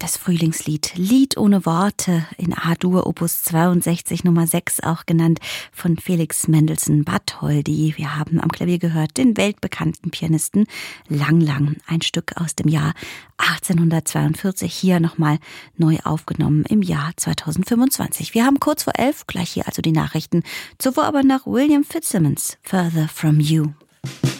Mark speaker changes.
Speaker 1: Das Frühlingslied, Lied ohne Worte in A-Dur Opus 62 Nummer 6 auch genannt von Felix Mendelssohn Bartholdy. Wir haben am Klavier gehört den weltbekannten Pianisten Lang Lang, ein Stück aus dem Jahr 1842, hier nochmal neu aufgenommen im Jahr 2025. Wir haben kurz vor 11, gleich hier also die Nachrichten, zuvor aber nach William Fitzsimmons, Further From You.